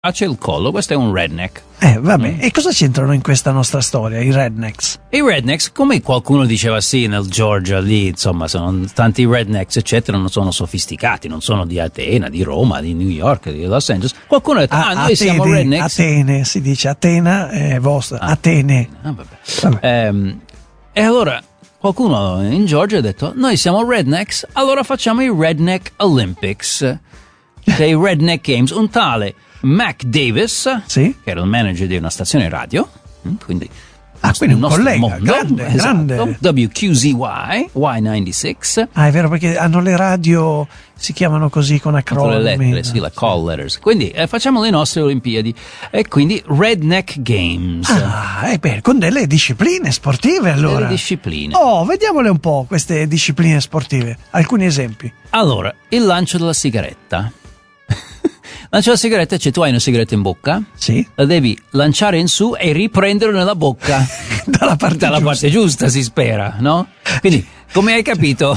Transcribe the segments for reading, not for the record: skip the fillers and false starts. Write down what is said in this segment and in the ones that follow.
c'è il collo, questo è un redneck. Vabbè, e cosa c'entrano in questa nostra storia, i rednecks? I rednecks, come qualcuno diceva sì, nel Georgia, lì, insomma, sono tanti rednecks, eccetera, non sono sofisticati, non sono di Atena, di Roma, di New York, di Los Angeles. Qualcuno ha detto, noi Atene, siamo rednecks. Atene, si dice Atena è vostra, Atene. Vabbè. E allora qualcuno in Georgia ha detto, noi siamo rednecks, allora facciamo i Redneck Olympics, cioè i Redneck Games. Un tale Mac Davis, sì, che era il manager di una stazione radio, quindi quindi un collega, mondo, grande, esatto, WQZY, Y96. È vero, perché hanno le radio, si chiamano così con acronimi. Le lettere, sì, la call letters. Quindi facciamo le nostre Olimpiadi, e quindi Redneck Games. Bene, con delle discipline sportive allora. Delle discipline. Vediamole un po' queste discipline sportive, alcuni esempi. Allora, il lancio della sigaretta. Lancia la sigaretta, cioè tu hai una sigaretta in bocca, sì, la devi lanciare in su e riprenderla nella bocca dalla parte giusta, si spera, no? Quindi, come hai capito,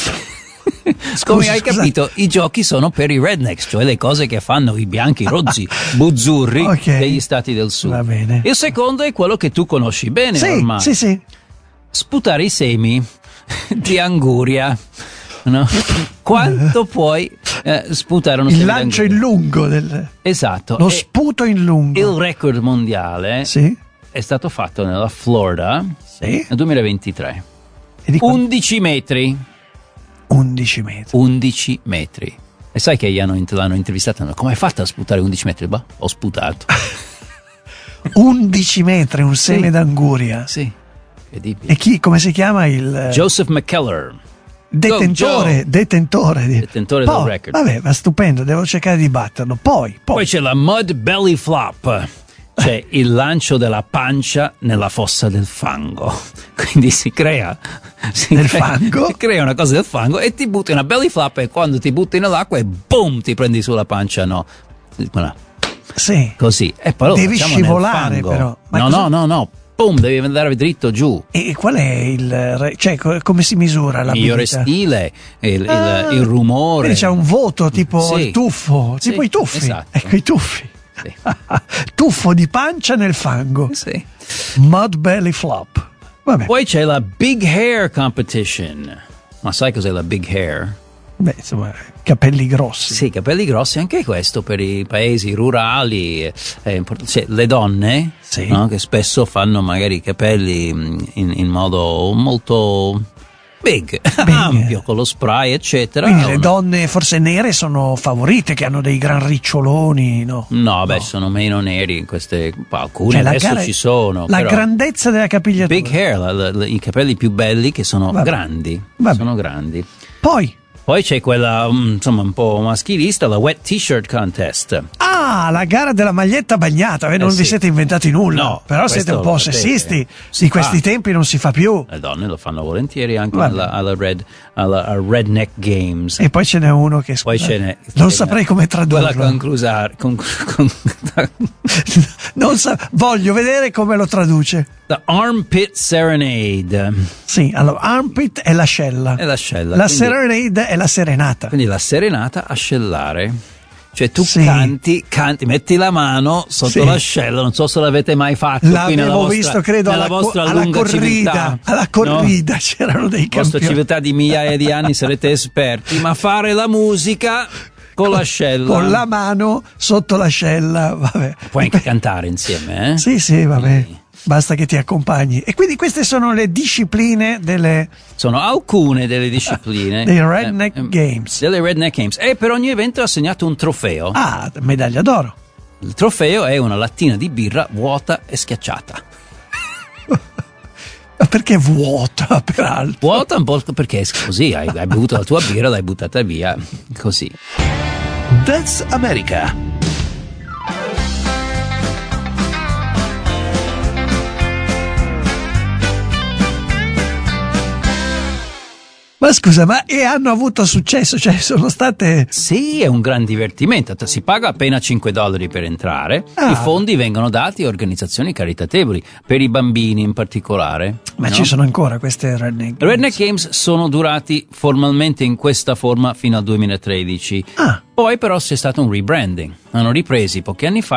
i giochi sono per i rednecks, cioè le cose che fanno i bianchi, rozzi, buzzurri degli stati del sud. Va bene. Il secondo è quello che tu conosci bene ormai. Sì. Sputare i semi di anguria. No? Quanto puoi sputare uno il lancio in lungo esatto, lo sputo in lungo. Il record mondiale è stato fatto nella Florida nel 2023. 11 metri. 11 metri. E sai che l'hanno intervistato? Come hai fatto a sputare 11 metri? Bah, ho sputato. 11 metri, un seme d'anguria. Sì. E come si chiama il Joseph McKellar. Detentore del record. Vabbè, ma stupendo, devo cercare di batterlo. Poi c'è la mud belly flop, cioè il lancio della pancia nella fossa del fango. Quindi si crea una cosa del fango e ti butti una belly flop, e quando ti butti nell'acqua e boom, ti prendi sulla pancia, no? Sì. Così. E poi devi scivolare però. No. Boom, devi andare dritto giù. E qual è cioè come si misura la migliore stile, il rumore. Quindi c'è un voto tipo il tuffo, tipo i tuffi. Esatto. Ecco i tuffi. Sì. Tuffo di pancia nel fango. Sì. Mud belly flop. Vabbè. Poi c'è la Big Hair Competition. Ma sai cos'è la Big Hair? Beh, insomma, capelli grossi. Sì, capelli grossi, anche questo per i paesi rurali. Cioè, le donne, no, che spesso fanno magari i capelli in modo molto big, ampio, con lo spray, eccetera. Quindi le donne forse nere sono favorite, che hanno dei gran riccioloni, no? No, sono meno neri in queste, alcuni adesso ci sono. La grandezza della capigliatura. Big hair, i capelli più belli che sono grandi. Sono grandi. Poi c'è quella, insomma, un po' maschilista, la Wet T-shirt Contest. La gara della maglietta bagnata. Non vi siete inventati nulla. No, però siete un po' sessisti. Di questi tempi non si fa più. Le donne lo fanno volentieri anche alla Redneck Games. E poi ce n'è uno che non saprei come tradurlo. Voglio vedere come lo traduce. The Armpit Serenade. Sì, allora armpit è l'ascella. La serenade è la serenata. Quindi la serenata ascellare. Cioè tu canti, metti la mano sotto l'ascella, non so se l'avete mai fatto. L'avevo visto, credo, alla corrida. Alla corrida, no? C'erano dei campioni. La vostra civiltà di migliaia di anni sarete esperti, ma fare la musica con l'ascella. Con la mano sotto l'ascella, vabbè. Puoi anche cantare insieme, eh? Sì, vabbè. Basta che ti accompagni. E quindi queste sono le discipline sono alcune delle discipline dei Redneck Games. Delle Redneck Games. E per ogni evento è assegnato un trofeo. Medaglia d'oro. Il trofeo è una lattina di birra vuota e schiacciata. Perché vuota, peraltro? Vuota un po' perché è così, hai bevuto la tua birra, l'hai buttata via, così. That's America. Ma scusa, e hanno avuto successo? Cioè, sono state... Sì, è un gran divertimento. Si paga appena $5 per entrare. I fondi vengono dati a organizzazioni caritatevoli, per i bambini in particolare. Ma ci sono ancora queste Redneck Games? Redneck Games sono durati formalmente in questa forma fino al 2013. Poi però c'è stato un rebranding. Hanno ripresi pochi anni fa